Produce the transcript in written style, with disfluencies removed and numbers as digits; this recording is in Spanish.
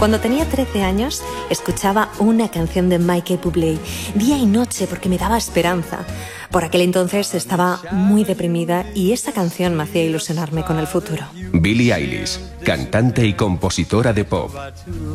Cuando tenía 13 años, escuchaba una canción de Michael Bublé día y noche porque me daba esperanza. Por aquel entonces estaba muy deprimida y esta canción me hacía ilusionarme con el futuro. Billie Eilish, cantante y compositora de pop.